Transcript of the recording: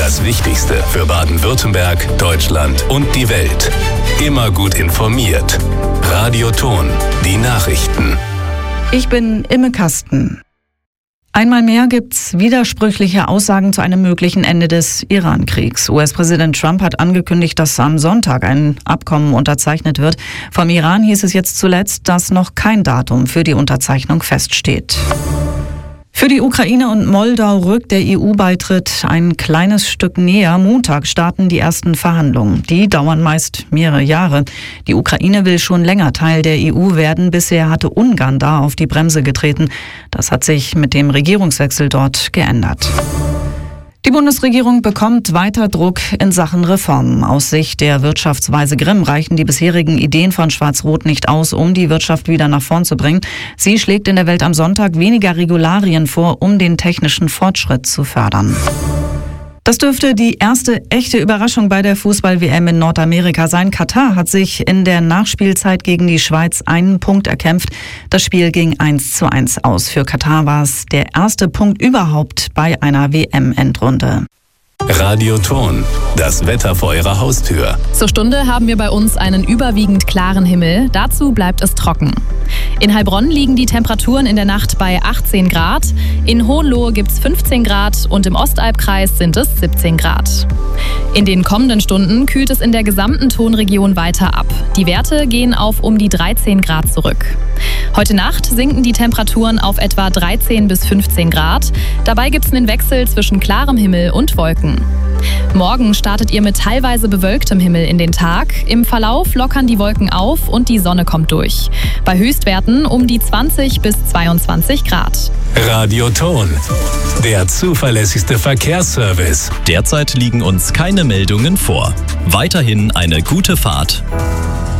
Das Wichtigste für Baden-Württemberg, Deutschland und die Welt. Immer gut informiert. Radio Thon, die Nachrichten. Ich bin Imme Kasten. Einmal mehr gibt's widersprüchliche Aussagen zu einem möglichen Ende des Iran-Kriegs. US-Präsident Trump hat angekündigt, dass am Sonntag ein Abkommen unterzeichnet wird. Vom Iran hieß es jetzt zuletzt, dass noch kein Datum für die Unterzeichnung feststeht. Für die Ukraine und Moldau rückt der EU-Beitritt ein kleines Stück näher. Montag starten die ersten Verhandlungen. Die dauern meist mehrere Jahre. Die Ukraine will schon länger Teil der EU werden. Bisher hatte Ungarn da auf die Bremse getreten. Das hat sich mit dem Regierungswechsel dort geändert. Die Bundesregierung bekommt weiter Druck in Sachen Reformen. Aus Sicht der Wirtschaftsweise Grimm reichen die bisherigen Ideen von Schwarz-Rot nicht aus, um die Wirtschaft wieder nach vorn zu bringen. Sie schlägt in der Welt am Sonntag weniger Regularien vor, um den technischen Fortschritt zu fördern. Das dürfte die erste echte Überraschung bei der Fußball-WM in Nordamerika sein. Katar hat sich in der Nachspielzeit gegen die Schweiz einen Punkt erkämpft. Das Spiel ging 1:1 aus. Für Katar war es der erste Punkt überhaupt bei einer WM-Endrunde. Radio Thon, das Wetter vor Ihrer Haustür. Zur Stunde haben wir bei uns einen überwiegend klaren Himmel. Dazu bleibt es trocken. In Heilbronn liegen die Temperaturen in der Nacht bei 18 Grad. In Hohenlohe gibt es 15 Grad und im Ostalbkreis sind es 17 Grad. In den kommenden Stunden kühlt es in der gesamten Thonregion weiter ab. Die Werte gehen auf um die 13 Grad zurück. Heute Nacht sinken die Temperaturen auf etwa 13 bis 15 Grad. Dabei gibt es einen Wechsel zwischen klarem Himmel und Wolken. Morgen startet ihr mit teilweise bewölktem Himmel in den Tag. Im Verlauf lockern die Wolken auf und die Sonne kommt durch. Bei Höchstwerten um die 20 bis 22 Grad. Radio Thon, der zuverlässigste Verkehrsservice. Derzeit liegen uns keine Meldungen vor. Weiterhin eine gute Fahrt.